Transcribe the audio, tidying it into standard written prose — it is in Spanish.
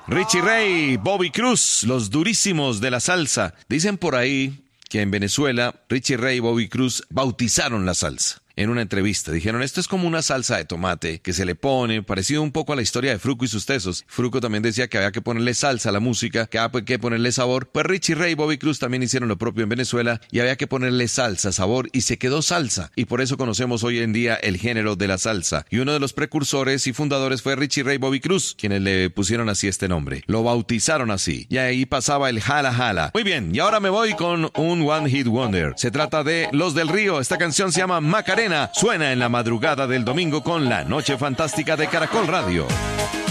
Richie Ray, Bobby Cruz, los durísimos de la salsa. Dicen por ahí que en Venezuela Richie Ray y Bobby Cruz bautizaron la salsa. En una entrevista dijeron, esto es como una salsa de tomate que se le pone, parecido un poco a la historia de Fruco y sus tesos. Fruco también decía que había que ponerle salsa a la música, que había que ponerle sabor. Pues Richie Ray y Bobby Cruz también hicieron lo propio en Venezuela y había que ponerle salsa, sabor, y se quedó salsa. Y por eso conocemos hoy en día el género de la salsa. Y uno de los precursores y fundadores fue Richie Ray y Bobby Cruz, quienes le pusieron así este nombre. Lo bautizaron así. Y ahí pasaba el jala jala. Muy bien, y ahora me voy con un One Hit Wonder. Se trata de Los del Río. Esta canción se llama Macarena. Suena en la madrugada del domingo con La Noche Fantástica de Caracol Radio.